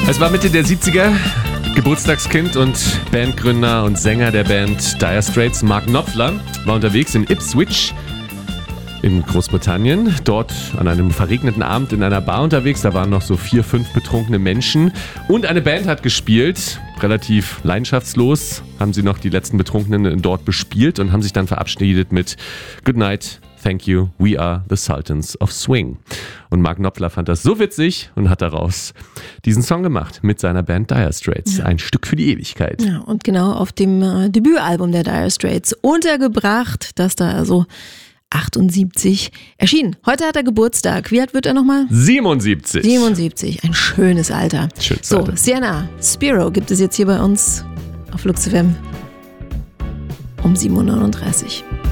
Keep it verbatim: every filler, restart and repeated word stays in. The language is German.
Es war Mitte der siebziger, Geburtstagskind und Bandgründer und Sänger der Band Dire Straits, Mark Knopfler, war unterwegs in Ipswich in Großbritannien. Dort an einem verregneten Abend in einer Bar unterwegs. Da waren noch so vier, fünf betrunkene Menschen. Und eine Band hat gespielt. Relativ leidenschaftslos haben sie noch die letzten Betrunkenen dort bespielt und haben sich dann verabschiedet mit Good night, thank you, we are the Sultans of Swing. Und Mark Knopfler fand das so witzig und hat daraus diesen Song gemacht mit seiner Band Dire Straits. Ja. Ein Stück für die Ewigkeit. Ja, und genau auf dem äh, Debütalbum der Dire Straits untergebracht, das da also achtundsiebzig erschienen. Heute hat er Geburtstag. Wie alt wird er nochmal? siebenundsiebzig. siebenundsiebzig. Ein schönes Alter. Schönes so, Alter. Sienna, Spiro gibt es jetzt hier bei uns auf Flux F M um sieben Uhr neununddreißig.